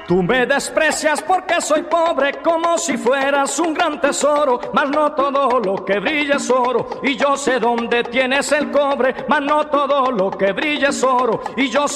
Tú me desprecias porque soy pobre, como si fueras un gran tesoro, mas no todo lo que brilla es oro, y yo sé dónde tienes el cobre, mas no todo lo que brilla es oro, y yo sé